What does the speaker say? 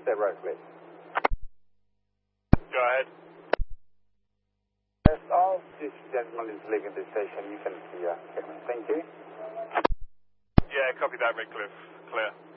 State Road, please. Go ahead. As all this gentleman is leaving the station, you can see him. Thank you. Yeah, copy that, Redcliffe. Clear.